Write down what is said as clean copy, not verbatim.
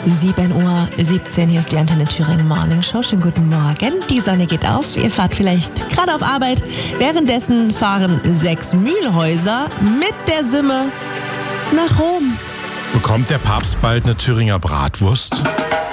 7:17 Uhr, hier ist die Antenne Thüringen Morning Show. Schönen guten Morgen. Die Sonne geht auf. Ihr fahrt vielleicht gerade auf Arbeit. Währenddessen fahren 6 Mühlhäuser mit der Simme nach Rom. Bekommt der Papst bald eine Thüringer Bratwurst?